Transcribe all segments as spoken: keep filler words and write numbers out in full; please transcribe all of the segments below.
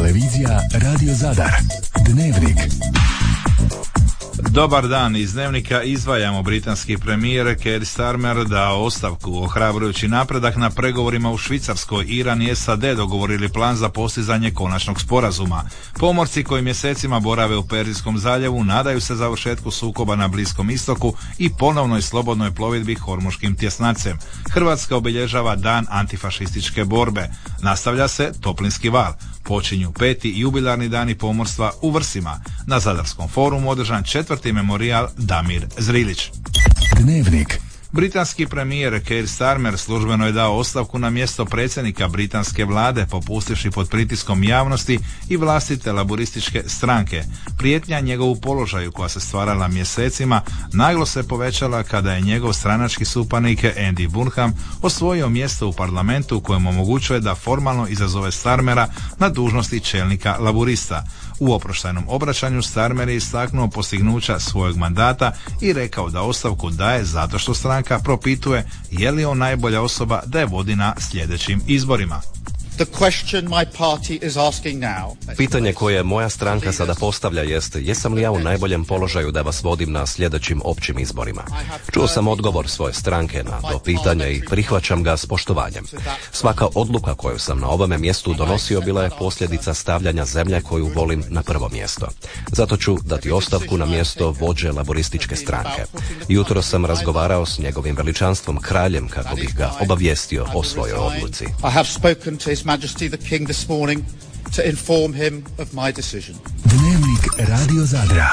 Televizija Radio Zadar. Dnevnik. Dobar dan, iz Dnevnika izdvajamo. Britanski premijer Keir Starmer dao ostavku. Ohrabrujući napredak na pregovorima u Švicarskoj, Iran i S A D dogovorili plan za postizanje konačnog sporazuma. Pomorci koji mjesecima borave u Perzijskom zaljevu nadaju se završetku sukoba na Bliskom istoku i ponovnoj slobodnoj plovidbi Hormuškim tjesnacem. Hrvatska obilježava dan antifašističke borbe. Nastavlja se toplinski val. Počinju peti jubilarni dani pomorstva u Vrsima. Na Zadarskom forumu održan četvrti memorijal Damir Zrilić. Dnevnik. Britanski premijer Keir Starmer službeno je dao ostavku na mjesto predsjednika britanske vlade, popustivši pod pritiskom javnosti i vlastite laburističke stranke. Prijetnja njegovu položaju, koja se stvarala mjesecima, naglo se povećala kada je njegov stranački suparnik Andy Burnham osvojio mjesto u parlamentu kojem omogućuje da formalno izazove Starmera na dužnosti čelnika laburista. U oproštajnom obraćanju Starmer je istaknuo postignuća svojeg mandata i rekao da ostavku daje zato što stranka propituje je li on najbolja osoba da je vodi na sljedećim izborima. Pitanje koje moja stranka sada postavlja jest jesam li ja u najboljem položaju da vas vodim na sljedećim općim izborima. Čuo sam odgovor svoje stranke na to pitanje i prihvaćam ga s poštovanjem. Svaka odluka koju sam na ovome mjestu donosio bila je posljedica stavljanja zemlje koju volim na prvo mjesto. Zato ću dati ostavku na mjesto vođe laborističke stranke. Jutro sam razgovarao s njegovim veličanstvom kraljem kako bih ga obavijestio o svojoj odluci. Majesty the King this morning to inform him of my decision. Dnevnik Radio Zadra.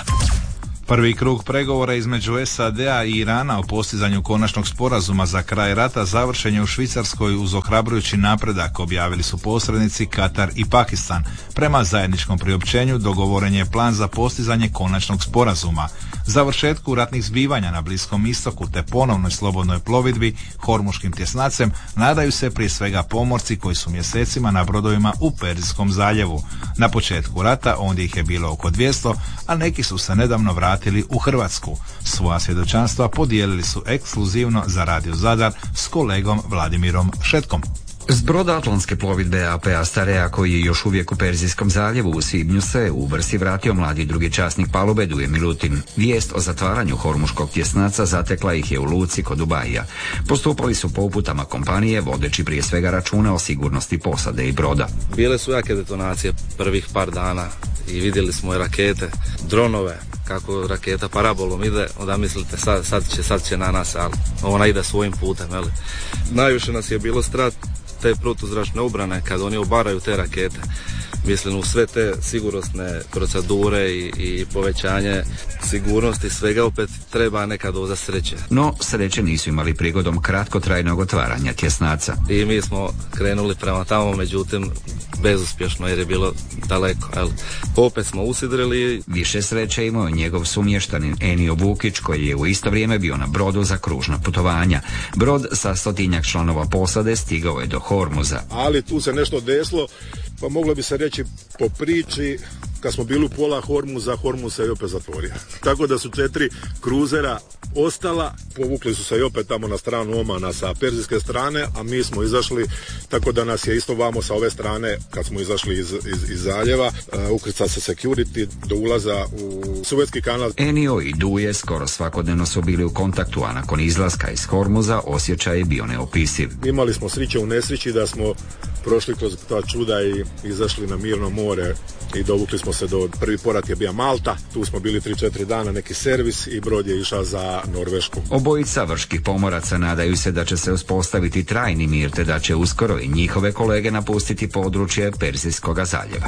Prvi krug pregovora između S A D-a i Irana o postizanju konačnog sporazuma za kraj rata završen je u Švicarskoj uz ohrabrujući napredak, objavili su posrednici Katar i Pakistan. Prema zajedničkom priopćenju dogovoren je plan za postizanje konačnog sporazuma. Završetku ratnih zbivanja na Bliskom istoku te ponovnoj slobodnoj plovidbi Hormuškim tjesnacem nadaju se prije svega pomorci koji su mjesecima na brodovima u Perzijskom zaljevu. Na početku rata ondje ih je bilo oko dvjesto, a neki su se nedavno vratili u Hrvatsku. Svoja svjedočanstva podijelili su ekskluzivno za Radio Zadar s kolegom Vladimirom Šetkom. S broda Atlantske plovidbe A P Astarea, koji je još uvijek u Perzijskom zaljevu, u svibnju se u Vrsi vratio mladi drugi časnik palube Duje Milutin. Vijest o zatvaranju Hormuškog tjesnaca zatekla ih je u luci kod Dubajija. Postupali su po uputama kompanije, vodeći prije svega računa o sigurnosti posade i broda. Bile su jake detonacije prvih par dana i vidjeli smo i rakete, dronove, kako raketa parabolom ide, onda mislite sad, sad, će, sad će na nas, ali ona ide svojim putem. Jel? Najviše nas je bilo strat te protuzračne obrane kad oni obaraju te rakete. Mislim, u sve te sigurnosne procedure i, i povećanje sigurnosti svega opet treba neka doza sreće. No, sreće nisu imali prigodom kratkotrajnog otvaranja tjesnaca. I mi smo krenuli prema tamo, međutim bezuspješno jer je bilo daleko. Jel? Opet smo usidrili. Više sreće imao njegov sumještanin Enio Vukić, koji je u isto vrijeme bio na brodu za kružna putovanja. Brod sa stotinjak članova posade stigao je do Hormuza. Ali tu se nešto desilo, pa moglo bi se reći po priči, kad smo bili u pola Hormuza, Hormuz se i opet zatvorio. Tako da su četiri kruzera ostala, povukli su se i opet tamo na stranu Omana sa perzijske strane, a mi smo izašli, tako da nas je isto vamo sa ove strane, kad smo izašli iz, iz, iz zaljeva, uh, ukrca se security do ulaza u Suetski kanal. Enio i Duje skoro svakodnevno su bili u kontaktu, a nakon izlaska iz Hormuza osjećaj je bio neopisiv. Imali smo sreće u nesreći da smo prošli kroz ta čuda i izašli na mirno more i dovukli smo se do, prvi porat je bio Malta, tu smo bili tri četiri dana, neki servis i brod je išao za Norvešku. Obojica vrških pomoraca nadaju se da će se uspostaviti trajni mir, te da će uskoro i njihove kolege napustiti područje Perzijskog zaljeva.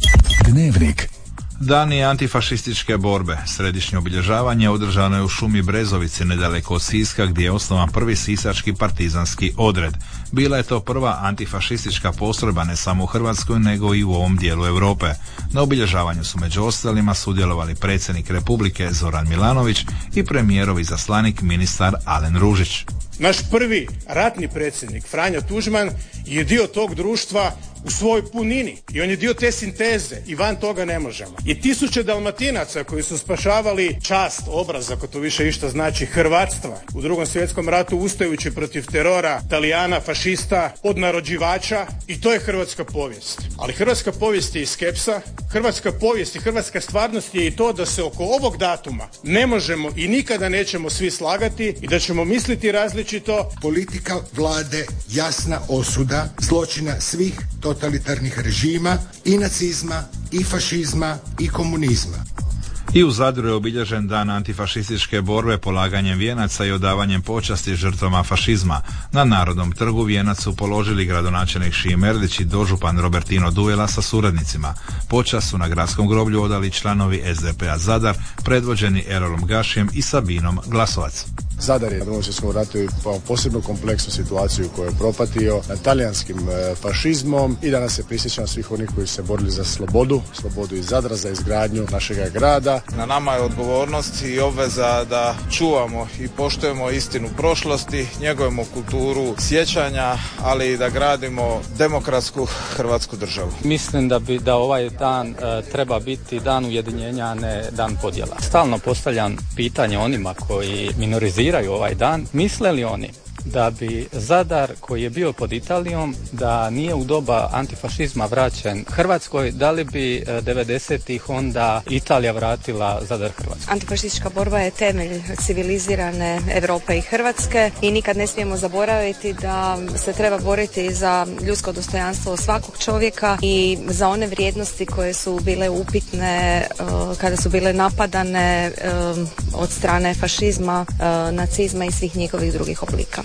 Dnevnik. Dani antifašističke borbe. Središnje obilježavanje održano je u šumi Brezovici nedaleko od Siska, gdje je osnovan prvi sisački partizanski odred. Bila je to prva antifašistička postrojba ne samo u Hrvatskoj nego i u ovom dijelu Europe. Na obilježavanju su među ostalima sudjelovali predsjednik Republike Zoran Milanović i premijerov izaslanik ministar Alen Ružić. Naš prvi ratni predsjednik Franjo Tuđman je dio tog društva u svojoj punini i on je dio te sinteze i van toga ne možemo. I tisuće Dalmatinaca koji su spašavali čast, obraz, ako to više išta znači, hrvatstva u Drugom svjetskom ratu ustajući protiv terora Talijana, fašista, odnarođivača, i to je hrvatska povijest. Ali hrvatska povijest je i skepsa, hrvatska povijest i hrvatska stvarnost je i to da se oko ovog datuma ne možemo i nikada nećemo svi slagati i da ćemo misliti različito. Politika vlade jasna osuda zločina svih totalitarnih režima i nacizma i fašizma i komunizma. I u Zadru je obilježen dan antifašističke borbe polaganjem vijenaca i odavanjem počasti žrtvama fašizma. Na Narodnom trgu vijenac su položili gradonačelnik Šime Erlić i dožupan Robertino Dujela sa suradnicima. Počast su na gradskom groblju odali članovi S D P-a Zadar, predvođeni Erolom Gašijem i Sabinom Glasovac. Zadar je u Drugom svjetskom ratu imao posebno kompleksnu situaciju koju je propatio nad talijanskim e, fašizmom i danas se prisjećam svih onih koji su se borili za slobodu, slobodu iz Zadra, za izgradnju našega grada. Na nama je odgovornost i obveza da čuvamo i poštujemo istinu prošlosti, njegujemo kulturu sjećanja, ali i da gradimo demokratsku hrvatsku državu. Mislim da bi da ovaj dan e, treba biti dan ujedinjenja, a ne dan podjela. Stalno postavljam pitanje onima koji minoriziraju ovaj dan, misle li oni da bi Zadar, koji je bio pod Italijom, da nije u doba antifašizma vraćen Hrvatskoj, da li bi devedesetih onda Italija vratila Zadar Hrvatskoj? Antifašistička borba je temelj civilizirane Europe i Hrvatske i nikad ne smijemo zaboraviti da se treba boriti za ljudsko dostojanstvo svakog čovjeka i za one vrijednosti koje su bile upitne kada su bile napadane od strane fašizma, nacizma i svih njihovih drugih oblika.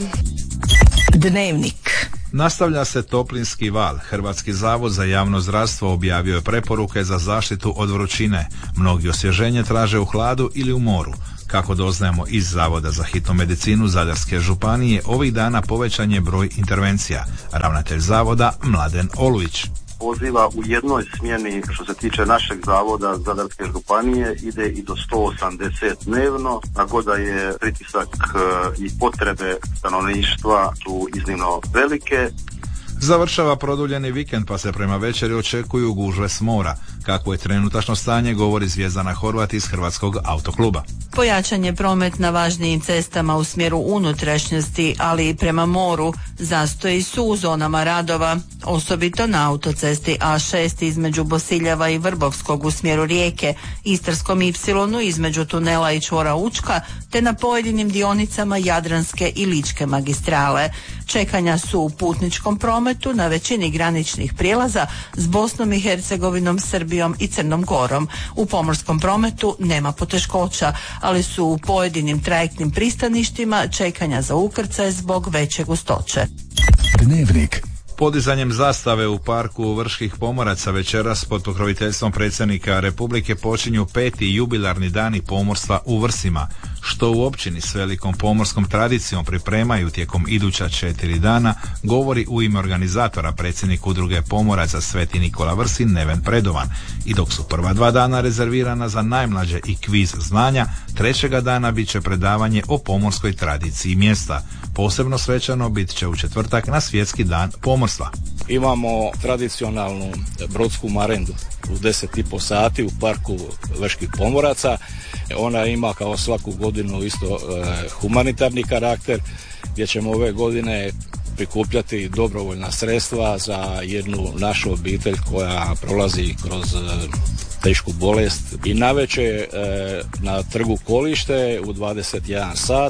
Dnevnik. Nastavlja se toplinski val. Hrvatski zavod za javno zdravstvo objavio je preporuke za zaštitu od vrućine. Mnogi osvježenje traže u hladu ili u moru. Kako doznajemo iz Zavoda za hitnu medicinu Zadarske županije, ovih dana povećan je broj intervencija. Ravnatelj zavoda Mladen Olujić. Poziva u jednoj smjeni što se tiče našeg zavoda Zadarske županije ide i do sto osamdeset dnevno, tako da je pritisak i potrebe stanovništva su iznimno velike. Završava produljeni vikend pa se prema večeri očekuju gužve s mora. Kako je trenutačno stanje, govori Zvjezdana Horvat iz Hrvatskog autokluba. Pojačan je promet na važnijim cestama u smjeru unutrašnjosti, ali i prema moru. Zastoji su u zonama radova, osobito na autocesti A šest između Bosiljeva i Vrbovskog u smjeru Rijeke, Istarskom ipsilonu između tunela i čvora Učka, te na pojedinim dionicama Jadranske i Ličke magistrale. Čekanja su u putničkom prometu na većini graničnih prijelaza s Bosnom i Hercegovinom, Srbijom i Crnom Gorom. U pomorskom prometu nema poteškoća, ali su u pojedinim trajektnim pristaništima čekanja za ukrcaj zbog veće gustoće. Dnevnik. Podizanjem zastave u parku Vrških pomoraca večeras pod pokroviteljstvom predsjednika Republike počinju peti jubilarni dani pomorstva u Vrsima, što u općini s velikom pomorskom tradicijom pripremaju tijekom iduća četiri dana, govori u ime organizatora predsjednik Udruge pomoraca Sveti Nikola Vrsin Neven Predovan. I dok su prva dva dana rezervirana za najmlađe i kviz znanja, trećega dana bit će predavanje o pomorskoj tradiciji mjesta. Posebno svečano bit će u četvrtak na Svjetski dan pomorstva. Imamo tradicionalnu brodsku marendu u deset i po sati u parku Vrških pomoraca. Ona ima kao svaku godinu isto e, humanitarni karakter, gdje ćemo ove godine prikupljati dobrovoljna sredstva za jednu našu obitelj koja prolazi kroz e, tešku bolest. I navečer e, na trgu Kolište u dvadeset jedan sat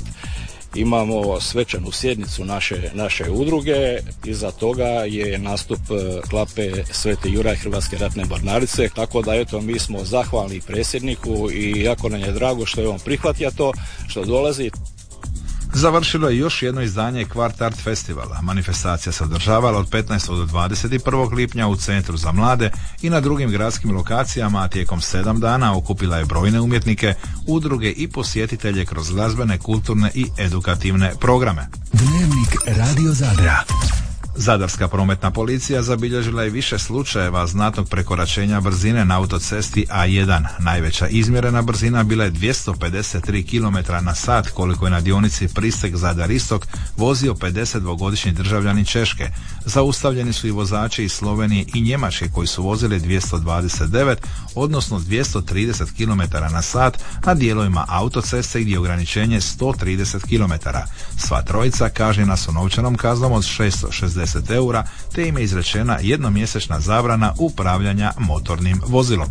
imamo svečanu sjednicu naše, naše udruge. Iza toga je nastup klape Sveti Juraj Hrvatske ratne mornarice, tako da eto mi smo zahvalni predsjedniku i jako nam je drago što je on prihvatio to, što dolazi. Završilo je još jedno izdanje Kvart Art Festivala. Manifestacija se održavala od petnaestog do dvadeset prvog lipnja u Centru za mlade i na drugim gradskim lokacijama, a tijekom sedam dana okupila je brojne umjetnike, udruge i posjetitelje kroz glazbene, kulturne i edukativne programe. Dnevnik Radio Zadra. Zadarska prometna policija zabilježila je više slučajeva znatnog prekoračenja brzine na autocesti A jedan. Najveća izmjerena brzina bila je dvjesto pedeset tri kilometra na sat, koliko je na dionici Pristek Zadar Istok vozio pedesetdvogodišnji državljani Češke. Zaustavljeni su i vozači iz Slovenije i Njemačke koji su vozili dvjesto dvadeset devet, odnosno dvjesto trideset kilometara na sat na dijelovima autoceste gdje je ograničenje sto trideset kilometara. Sva trojica kažnjena su novčanom kaznom od šesto šezdeset eura, te im je izrečena jednomjesečna zabrana upravljanja motornim vozilom.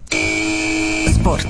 Sport.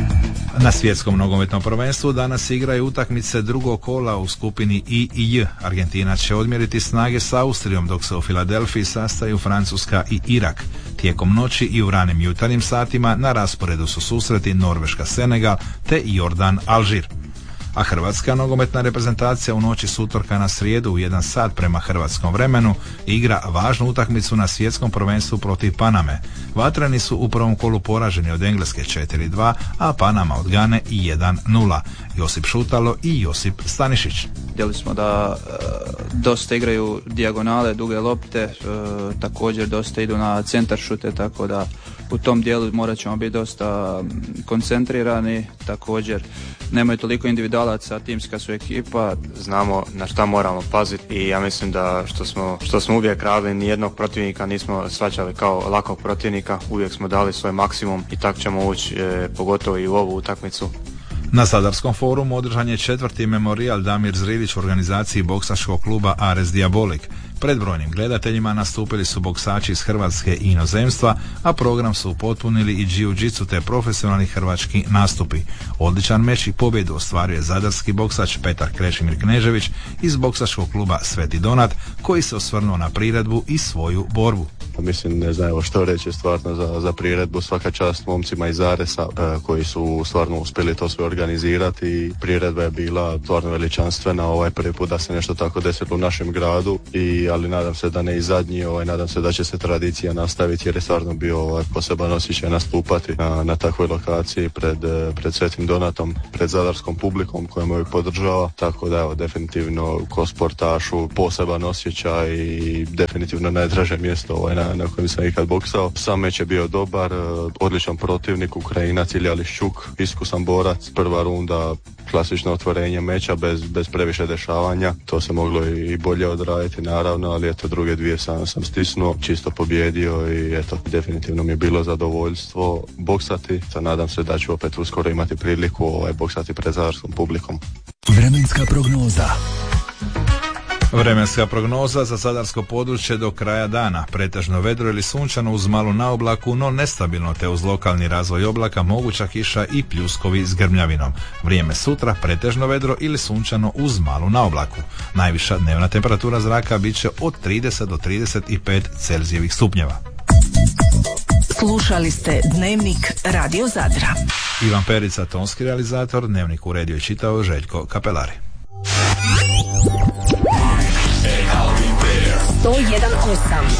Na svjetskom nogometnom prvenstvu danas igraju utakmice drugog kola u skupini I i J. Argentina će odmjeriti snage s Austrijom, dok se u Filadelfiji sastaju Francuska i Irak. Tijekom noći i u ranim jutarnjim satima na rasporedu su susreti Norveška-Senegal te Jordan-Alžir. A hrvatska nogometna reprezentacija u noći s utorka na srijedu u jedan sat prema hrvatskom vremenu igra važnu utakmicu na svjetskom prvenstvu protiv Paname. Vatreni su u prvom kolu poraženi od Engleske četiri dva, a Panama od Gane jedan nula. Josip Šutalo i Josip Stanišić. Vidjeli smo da e, dosta igraju dijagonale, duge lopte, e, također dosta idu na centar šute, tako da u tom dijelu morat ćemo biti dosta koncentrirani. Također nemaju toliko individualaca, timska su ekipa. Znamo na šta moramo paziti i ja mislim da što smo, što smo uvijek radili, nijednog protivnika nismo shvaćali kao lakog protivnika, uvijek smo dali svoj maksimum i tako ćemo ući e, pogotovo i u ovu utakmicu. Na Zadarskom forumu održan je četvrti memorijal Damir Zrivić u organizaciji boksačkog kluba Ares Diabolik. Pred brojnim gledateljima nastupili su boksači iz Hrvatske i inozemstva, a program su upotpunili i jiu-jitsu te profesionalni hrvački nastupi. Odličan meč i pobjedu ostvaruje zadarski boksač Petar Krešimir Knežević iz boksačkog kluba Sveti Donat, koji se osvrnuo na priredbu i svoju borbu. Mislim, ne znam što reći stvarno za, za priredbu, svaka čast momcima iz Aresa e, koji su stvarno uspjeli to sve organizirati i priredba je bila stvarno veličanstvena, ovaj prvi put da se nešto tako desilo u našem gradu, i, ali nadam se da ne i zadnji, ovaj, nadam se da će se tradicija nastaviti jer je stvarno bio ovaj, poseban osjećaj nastupati na, na takvoj lokaciji pred, pred Svetim Donatom, pred zadarskom publikom koja me podržava, tako da evo, definitivno ko sportašu poseban osjećaj i definitivno najdraže mjesto ovaj, na na kojem sam ikad boksao. Sam meč je bio dobar, odličan protivnik, Ukrajinac Ilija Liščuk, iskusan borac, prva runda klasično otvorenje meča bez, bez previše dešavanja, to se moglo i bolje odraditi naravno, ali eto druge dvije sam, sam stisnuo, čisto pobjedio i eto definitivno mi je bilo zadovoljstvo boksati, sad nadam se da ću opet uskoro imati priliku ovaj, boksati pred zadarskom publikom. Vremenska prognoza. Vremenska prognoza za zadarsko područje do kraja dana. Pretežno vedro ili sunčano uz malu naoblaku, no nestabilno, te uz lokalni razvoj oblaka moguća kiša i pljuskovi s grmljavinom. Vrijeme sutra pretežno vedro ili sunčano uz malu naoblaku. Najviša dnevna temperatura zraka bit će od trideset do trideset pet Celzijevih stupnjeva. Slušali ste Dnevnik Radio Zadra. Ivan Perica, tonski realizator, Dnevnik uredio i čitao Željko Kapelari. sto jedan osam